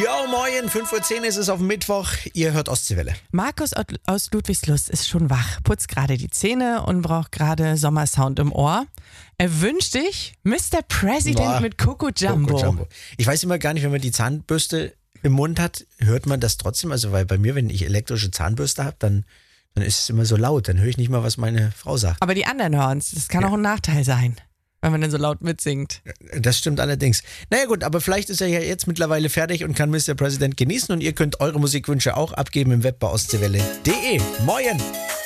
Ja, moin, 5:10 Uhr ist es auf dem Mittwoch. Ihr hört Ostseewelle. Markus aus Ludwigslust ist schon wach, putzt gerade die Zähne und braucht gerade Sommersound im Ohr. Er wünscht sich Mr. President mit Coco Jumbo. Coco Jumbo. Ich weiß immer gar nicht, wenn man die Zahnbürste im Mund hat, hört man das trotzdem? Also, weil bei mir, wenn ich elektrische Zahnbürste habe, dann ist es immer so laut. Dann höre ich nicht mal, was meine Frau sagt. Aber die anderen hören es. Das kann auch ein Nachteil sein, wenn man dann so laut mitsingt. Das stimmt allerdings. Naja gut, aber vielleicht ist er ja jetzt mittlerweile fertig und kann Mr. President genießen und ihr könnt eure Musikwünsche auch abgeben im Web bei ostseewelle.de. Moin!